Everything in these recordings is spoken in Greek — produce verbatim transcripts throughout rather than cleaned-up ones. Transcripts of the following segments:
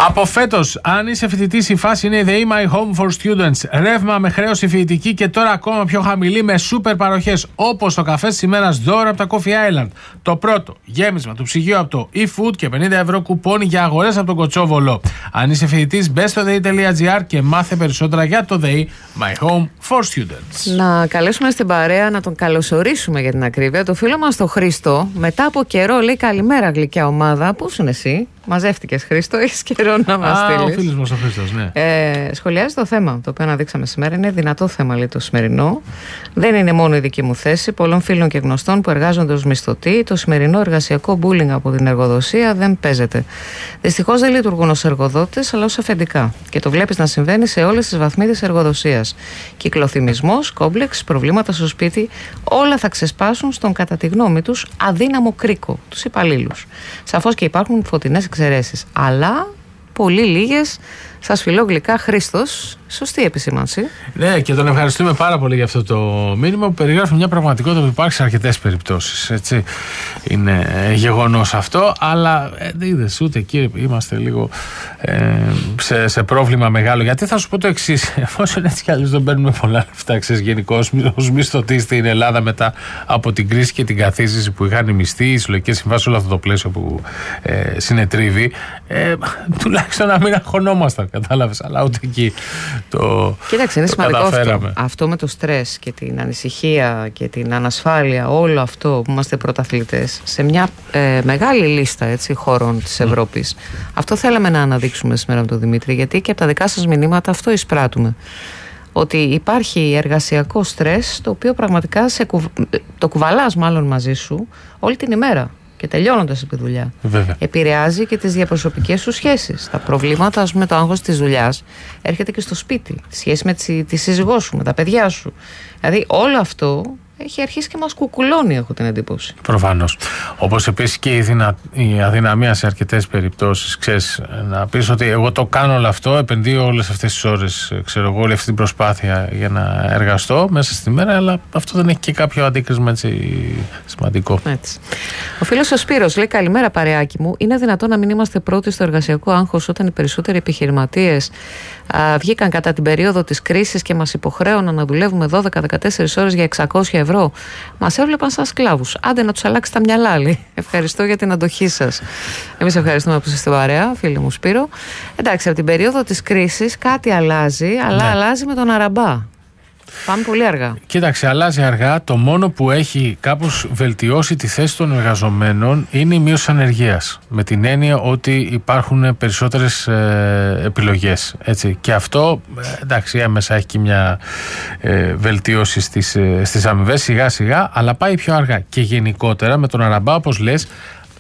Από φέτος, αν είσαι φοιτητής, η φάση είναι η ΔΕΗ My Home for Students. Ρεύμα με χρέωση φοιτητική και τώρα ακόμα πιο χαμηλή με σούπερ παροχές όπως το καφέ της ημέρας δώρο από τα Coffee Island. Το πρώτο, γέμισμα του ψυγείου από το eFood και πενήντα ευρώ κουπόνι για αγορές από τον Κοτσόβολο. Αν είσαι φοιτητής, μπες στο dei.gr και μάθε περισσότερα για το ΔΕΗ My Home for Students. Να καλέσουμε στην παρέα, να τον καλωσορίσουμε για την ακρίβεια, το φίλο μας τον Χρήστο. Μετά από καιρό λέει καλημέρα γλυκιά ομάδα. Πού είναι εσύ? Μαζεύτηκες, Χρήστο, έχεις καιρό να μας στείλεις. Α, ο φίλος μας ο Χρήστος, ναι. Ε, σχολιάζει το θέμα το οποίο αναδείξαμε σήμερα. Είναι δυνατό θέμα, λέει, το σημερινό. Δεν είναι μόνο η δική μου θέση. Πολλών φίλων και γνωστών που εργάζονται ως μισθωτοί. Το σημερινό εργασιακό bullying από την εργοδοσία δεν παίζεται. Δυστυχώς δεν λειτουργούν ως εργοδότες, αλλά ως αφεντικά. Και το βλέπεις να συμβαίνει σε όλες τις βαθμίδες εργοδοσίας. Κυκλοθυμισμός, κόμπλεξ, προβλήματα στο σπίτι, όλα θα ξεσπάσουν στον, κατά τη γνώμη τους, αδύναμο κρίκο, τους υπαλλήλους. Σαφώς και υπάρχουν φωτεινές εξαιρέσεις, αλλά πολύ λίγες. Σας φιλώ γλυκά, Χρήστος. Σωστή επισήμανση. Ναι, και τον ευχαριστούμε πάρα πολύ για αυτό το μήνυμα που περιγράφει μια πραγματικότητα που υπάρχει σε αρκετές περιπτώσεις. Έτσι. Είναι γεγονός αυτό, αλλά ε, είδες, ούτε εκεί είμαστε λίγο ε, σε, σε πρόβλημα μεγάλο. Γιατί θα σου πω το εξής: εφόσον έτσι κι αλλιώς δεν παίρνουμε πολλά λεφτά, ξέρεις, γενικώς ως μισθωτοί στην Ελλάδα μετά από την κρίση και την καθίστηση που είχαν οι μισθοί, οι συλλογικές συμβάσεις, όλο αυτό το πλαίσιο που ε, συνετρίβει, ε, τουλάχιστον να μην αγχωνόμασταν. Κατάλαβες, αλλά ούτε εκεί το. Κοίταξε, είναι το σημαντικό αυτό. Αυτό με το στρες και την ανησυχία και την ανασφάλεια, όλο αυτό που είμαστε πρωταθλητές σε μια ε, μεγάλη λίστα, έτσι, χώρων της Ευρώπης. Mm. Αυτό θέλαμε να αναδείξουμε σήμερα με τον Δημήτρη, γιατί και από τα δικά σας μηνύματα αυτό εισπράττουμε. Ότι υπάρχει εργασιακό στρες, το οποίο πραγματικά σε κουβ... το κουβαλάς μάλλον μαζί σου όλη την ημέρα. Και τελειώνοντας από τη δουλειά. Βέβαια. Επηρεάζει και τις διαπροσωπικές σου σχέσεις. Τα προβλήματα, ας πούμε, το άγχος της δουλειάς έρχεται και στο σπίτι. Τη σχέση με τη, τη σύζυγό σου, με τα παιδιά σου. Δηλαδή, όλο αυτό έχει αρχίσει και μας κουκουλώνει, έχω την εντύπωση. Προφανώς. Όπως επίσης και η, δυνα... η αδυναμία σε αρκετές περιπτώσεις. Ξέρεις, να πεις ότι εγώ το κάνω όλο αυτό, επενδύω όλες αυτές τις ώρες, ξέρω εγώ, όλη αυτή την προσπάθεια για να εργαστώ μέσα στη μέρα, αλλά αυτό δεν έχει και κάποιο αντίκρισμα, έτσι, σημαντικό. Έτσι. Ο φίλος ο Σπύρος λέει: καλημέρα, παρεάκι μου. Είναι δυνατόν να μην είμαστε πρώτοι στο εργασιακό άγχος όταν οι περισσότεροι επιχειρηματίες α, βγήκαν κατά την περίοδο της κρίσης και μας υποχρέωναν να δουλεύουμε δώδεκα με δεκατέσσερις ώρες για εξακόσια ευρώ. Μας έβλεπαν σαν σκλάβους. Άντε να τους αλλάξει τα μυαλά, λέει. Ευχαριστώ για την αντοχή σας. Εμείς ευχαριστούμε που είστε στην παρέα, φίλε μου Σπύρο. Εντάξει, από την περίοδο της κρίσης κάτι αλλάζει, αλλά ναι. αλλάζει με τον αραμπά. Πάμε πολύ αργά. Κοίταξε, αλλάζει αργά. Το μόνο που έχει κάπως βελτιώσει τη θέση των εργαζομένων είναι η μείωση ανεργίας. Με την έννοια ότι υπάρχουν περισσότερες ε, επιλογές. Έτσι. Και αυτό, εντάξει, έμεσα έχει και μια ε, βελτίωση στις, ε, στις αμοιβές σιγά σιγά, αλλά πάει πιο αργά. Και γενικότερα με τον αραμπά, όπως λες,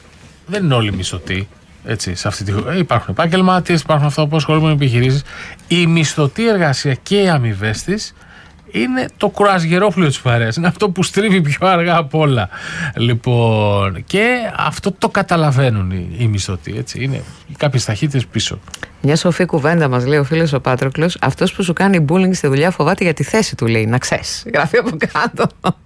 δεν είναι όλοι μισθωτοί. Έτσι, σε αυτή τη... Υπάρχουν επαγγελματίες, υπάρχουν αυτά που ασχολούνται με επιχειρήσεις. Η μισθωτή εργασία και οι αμοιβές της είναι το κουρασγερόπλοιο της παρέας. Είναι αυτό που στρίβει πιο αργά απ' όλα. Λοιπόν, και αυτό το καταλαβαίνουν οι, οι μισθωτοί. Έτσι. Είναι κάποιες ταχύτητες πίσω. Μια σοφή κουβέντα μας λέει ο φίλος ο Πάτροκλος. Αυτός που σου κάνει bullying στη δουλειά φοβάται για τη θέση του, λέει. Να ξέρεις. Γράφει από κάτω.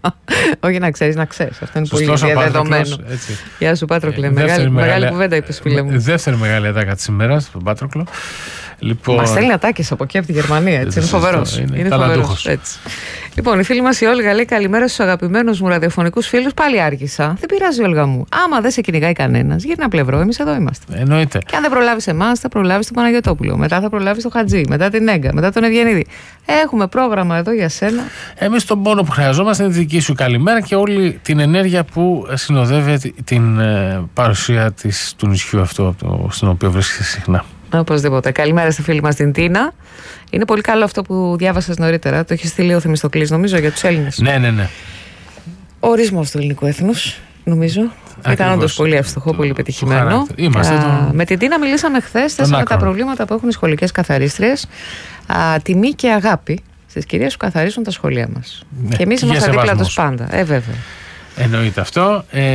Όχι να ξέρεις, να ξέρεις. Αυτό είναι Σωστός, πολύ διαδεδομένο. Γεια σου, Πάτροκλε. Ε, μεγάλη, μεγάλη κουβέντα είπες, φίλε μου. Δεύτερη μεγάλη ατάκα της ημέρας, τον Πάτροκλο. Λοιπόν... Μα στέλνει ατάκες από εκεί από τη Γερμανία. Έτσι. Είναι φοβερός. Είναι, είναι φοβερός. Έτσι. Λοιπόν, η φίλη μας η Όλγα λέει: καλημέρα στους αγαπημένους μου ραδιοφωνικούς φίλους. Πάλι άργησα. Δεν πειράζει, Όλγα μου. Άμα δεν σε κυνηγάει κανένας, γύρνα πλευρό. Εμείς εδώ είμαστε. Εννοείται. Και αν δεν προλάβεις εμάς, θα προλάβεις τον Παναγιωτόπουλο. Μετά θα προλάβεις τον Χατζή. Μετά την Έγκα. Μετά τον Ευγενίδη. Έχουμε πρόγραμμα εδώ για σένα. Εμείς τον πόνο που χρειαζόμαστε είναι τη δική σου καλημέρα και όλη την ενέργεια που συνοδεύει την ε, παρουσία της, του νησιού αυτού, στον οποίο βρίσκεσαι συχνά. Οπωσδήποτε. Καλημέρα στη φίλη μας την Τίνα. Είναι πολύ καλό αυτό που διάβασες νωρίτερα. Το έχει στείλει ο Θεμιστοκλής, νομίζω, για τους Έλληνες. Ναι, ναι, ναι. Ο ορισμός του ελληνικού έθνους, νομίζω. Ακριβώς. Ήταν όντως πολύ εύστοχο, το, πολύ πετυχημένο. Είμαστε α, το... Με την Τίνα μιλήσαμε χθες. Θέσαμε τα προβλήματα που έχουν οι σχολικές καθαρίστριες. Α, τιμή και αγάπη στις κυρίες που καθαρίζουν τα σχολεία μας. Ναι, και εμείς είμαστε δίπλα τους πάντα. Ε, βέβαια. Εννοείται αυτό. Ε,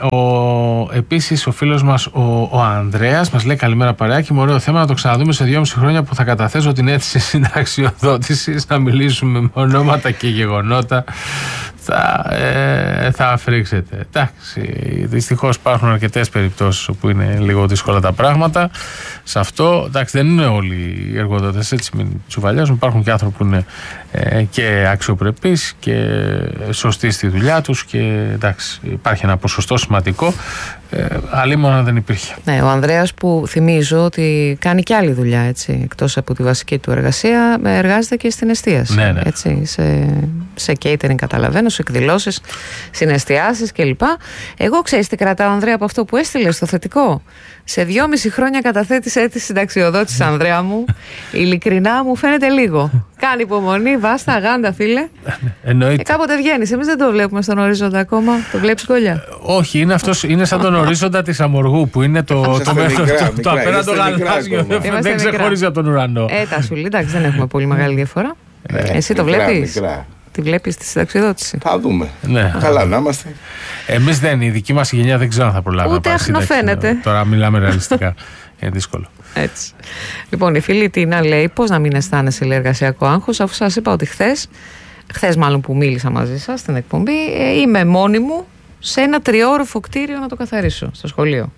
ο, επίσης ο φίλος μας ο, ο Ανδρέας μας λέει καλημέρα παρεάκι, μου ωραίο θέμα να το ξαναδούμε σε δυόμιση χρόνια που θα καταθέσω την αίτηση συνταξιοδότησης, να μιλήσουμε με ονόματα και γεγονότα. θα, ε, θα αφρίξετε. Εντάξει, δυστυχώς υπάρχουν αρκετές περιπτώσεις όπου είναι λίγο δύσκολα τα πράγματα. Σε αυτό, εντάξει, δεν είναι όλοι οι εργοδότες, έτσι μην τσουβαλιάζουν. Υπάρχουν και άνθρωποι που είναι ε, και αξιοπρεπείς και σωστοί στη δουλειά τους και εντάξει, υπάρχει ένα ποσοστό σημαντικό. Ε, αλλήμον δεν υπήρχε. Ναι, ο Ανδρέας, που θυμίζω ότι κάνει και άλλη δουλειά, έτσι, εκτός από τη βασική του εργασία, εργάζεται και στην εστίαση. Ναι, ναι. Έτσι, σε, σε catering, καταλαβαίνω, σε εκδηλώσεις, συναισθιάσεις κλπ. Εγώ ξέρεις τι κρατάω, Ανδρέα, από αυτό που έστειλε στο θετικό. Σε δυόμιση χρόνια καταθέτεις αίτηση συνταξιοδότησης, Ανδρέα μου. Ειλικρινά μου φαίνεται λίγο. Κάνει υπομονή, βάστα, αγάντα, φίλε. Εννοείται. Ε, κάποτε βγαίνεις. Εμείς δεν το βλέπουμε στον ορίζοντα ακόμα. Το βλέπεις, Κόλια? Όχι, είναι, αυτός, είναι σαν τον ορίζοντα της Αμοργού που είναι το, το, το, το, το απέναντο γαλάζιο. Δεν ξεχωρίζει από τον ουρανό. Ε, τα σου λέει, εντάξει, δεν έχουμε πολύ μεγάλη διαφορά. Ναι, εσύ το μικρά, βλέπεις? μικρά. Τη βλέπεις τη συνταξιοδότηση? Θα δούμε. Ναι. Καλά να είμαστε. Εμείς δεν, η δική μας γενιά δεν ξέρω αν θα προλάβει. Ούτε αχνοφαίνεται. Τώρα μιλάμε ρεαλιστικά. Είναι δύσκολο. Έτσι. Λοιπόν, η φίλη Τίνα λέει: πώς να μην αισθάνεσαι εργασιακό άγχος, αφού σας είπα ότι χθες, χθες μάλλον που μίλησα μαζί σας στην εκπομπή, είμαι μόνη μου σε ένα τριώροφο κτίριο να το καθαρίσω στο σχολείο.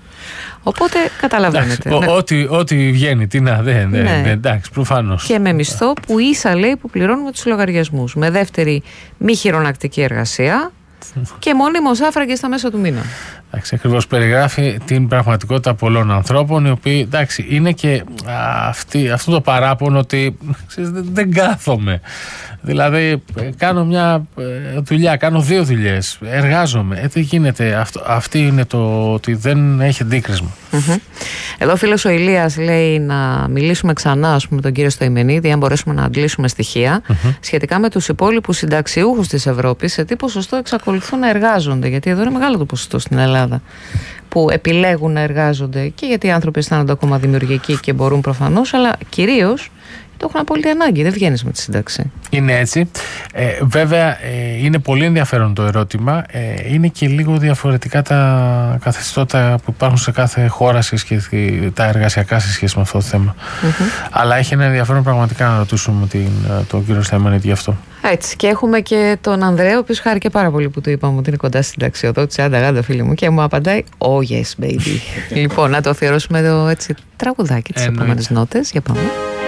Οπότε καταλαβαίνετε. Εντάξει, ναι. ό,τι, ό,τι βγαίνει, τι να δεν, ναι, ναι. ναι, εντάξει, προφανώς. Και με μισθό που ίσα λέει που πληρώνουμε τους λογαριασμούς. Με δεύτερη μη χειρονακτική εργασία και μόνιμος άφραγγε στα μέσα του μήνα. Εντάξει, ακριβώς περιγράφει την πραγματικότητα πολλών ανθρώπων, οι οποίοι, εντάξει, είναι και αυτή, αυτό το παράπονο ότι ξέρεις, δεν, δεν κάθομαι. Δηλαδή, κάνω μια δουλειά, κάνω δύο δουλειές, εργάζομαι. Ε, δεν γίνεται. Αυτό, αυτή είναι το ότι δεν έχει αντίκρισμα. Mm-hmm. Εδώ ο φίλος ο Ηλίας λέει να μιλήσουμε ξανά, ας πούμε, με τον κύριο Στοημενίδη, αν μπορέσουμε να αντλήσουμε στοιχεία mm-hmm. σχετικά με τους υπόλοιπους συνταξιούχους της Ευρώπης, σε τι ποσοστό εξακολουθούν να εργάζονται. Γιατί εδώ είναι μεγάλο το ποσοστό στην Ελλάδα που επιλέγουν να εργάζονται, και γιατί οι άνθρωποι αισθάνονται ακόμα δημιουργικοί και μπορούν προφανώς, αλλά κυρίως το έχουν απόλυτη ανάγκη. Δεν βγαίνεις με τη σύνταξη. Είναι έτσι. Ε, βέβαια, ε, είναι πολύ ενδιαφέρον το ερώτημα. Ε, είναι και λίγο διαφορετικά τα καθεστώτα που υπάρχουν σε κάθε χώρα σε σχέση, τα εργασιακά σε σχέση με αυτό το θέμα. Mm-hmm. Αλλά έχει ένα ενδιαφέρον πραγματικά να ρωτήσουμε την, τον κύριο Σταιμανίτη γι' αυτό. Έτσι. Και έχουμε και τον Ανδρέα, ο οποίος χάρηκε πάρα πολύ που του είπαμε ότι είναι κοντά στην συνταξιοδότηση. Άντα, γάντα, φίλοι μου. Και μου απαντάει: Oh, yes, baby. Λοιπόν, να το αφιερώσουμε εδώ έτσι τραγουδάκι τις επόμενες νότες. Για πάμε.